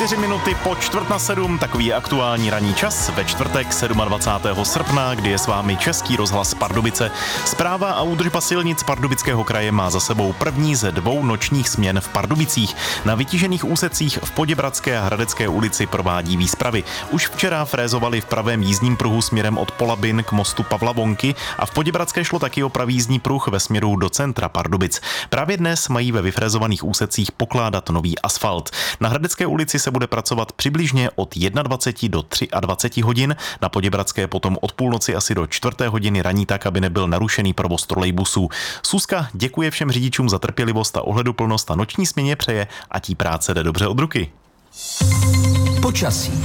4 minuty po 6:45, takový je aktuální ranní čas ve čtvrtek 27. srpna, kdy je s vámi Český rozhlas Pardubice. Správa a údržba silnic Pardubického kraje má za sebou první ze 2 nočních směn v Pardubicích. Na vytížených úsecích v Poděbradské a Hradecké ulici provádí výspravy. Už včera frézovali v pravém jízdním pruhu směrem od Polabin k mostu Pavla Vonky a v Poděbradské šlo taky o pravý jízdní pruh ve směru do centra Pardubic. Právě dnes mají ve vyfrézovaných úsecích pokládat nový asfalt. Na Hradecké ulici se bude pracovat přibližně od 21 do 23 hodin, na Poděbradské potom od půlnoci asi do 4. hodiny raní tak, aby nebyl narušený provoz trolejbusů. Suska děkuje všem řidičům za trpělivost a ohleduplnost a noční směně přeje, ať jí práce jde dobře od ruky. Počasí.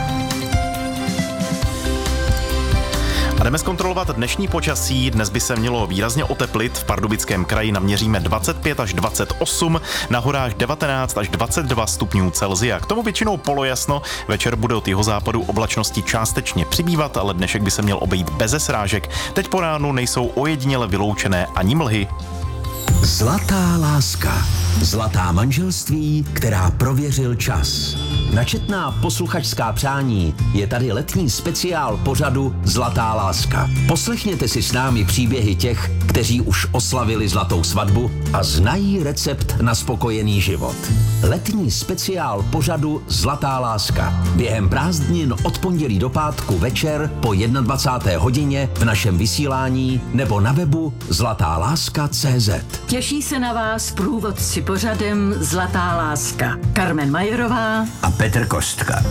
A jdeme zkontrolovat dnešní počasí. Dnes by se mělo výrazně oteplit. V Pardubickém kraji naměříme 25 až 28, na horách 19 až 22 stupňů Celsia. K tomu většinou polojasno. Večer bude od jihozápadu oblačnosti částečně přibývat, ale dnešek by se měl obejít beze srážek. Teď po ránu nejsou ojediněle vyloučené ani mlhy. Zlatá láska. Zlatá manželství, která prověřil čas. Na četná posluchačská přání je tady letní speciál pořadu Zlatá láska. Poslechněte si s námi příběhy těch, kteří už oslavili zlatou svatbu a znají recept na spokojený život. Letní speciál pořadu Zlatá láska. Během prázdnin od pondělí do pátku večer po 21. hodině v našem vysílání nebo na webu zlatáláska.cz. Těší se na vás průvodci pořadem Zlatá láska. Carmen Majerová A Petr Kostka.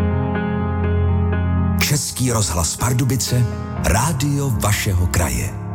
Český rozhlas Pardubice, rádio vašeho kraje.